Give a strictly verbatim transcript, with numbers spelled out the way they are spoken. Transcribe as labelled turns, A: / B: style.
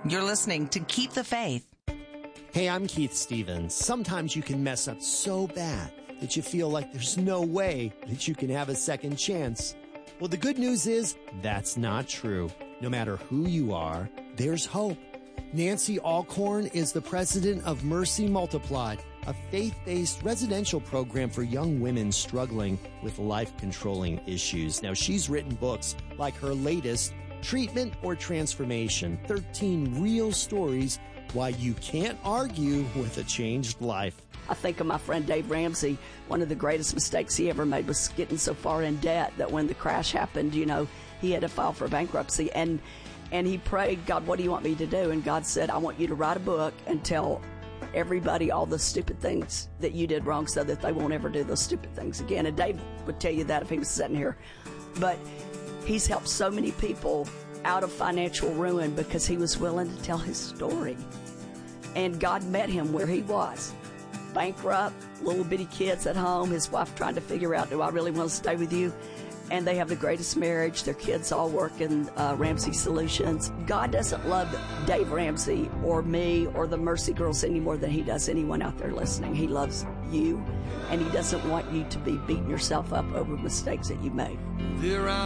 A: You're listening to Keep the Faith.
B: Hey, I'm Keith Stevens. Sometimes you can mess up so bad that you feel like there's no way that you can have a second chance. Well, the good news is that's not true. No matter who you are, there's hope. Nancy Alcorn is the president of Mercy Multiplied, a faith-based residential program for young women struggling with life-controlling issues. Now, she's written books like her latest, Treatment or Transformation, thirteen Real Stories Why You Can't Argue with a Changed Life.
C: I think of my friend Dave Ramsey. One of the greatest mistakes he ever made was getting so far in debt that when the crash happened, you know, he had to file for bankruptcy. And and he prayed, God, what do you want me to do? And God said, I want you to write a book and tell everybody all the stupid things that you did wrong so that they won't ever do those stupid things again. And Dave would tell you that if he was sitting here. But he's helped so many people out of financial ruin because he was willing to tell his story. And God met him where he was. Bankrupt, little bitty kids at home, his wife trying to figure out, do I really want to stay with you? And they have the greatest marriage. Their kids all work in uh, Ramsey Solutions. God doesn't love Dave Ramsey or me or the Mercy Girls any more than he does anyone out there listening. He loves you, and he doesn't want you to be beating yourself up over mistakes that you made.